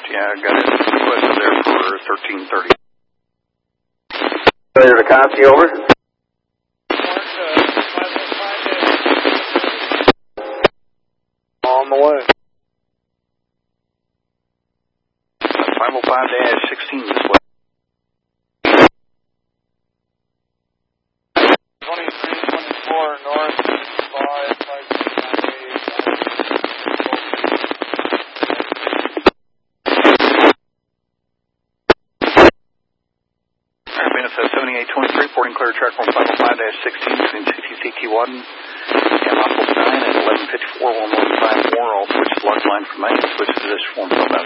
Yeah, I got it requested there for 1330. Failure to copy, over. On the way. 505-16 this way. 2324 north, 7823, reporting clear track from 505-16 between CTCT1 and Oswald 9 at 1154, 1154. All switch log line from main, switch position 1.9.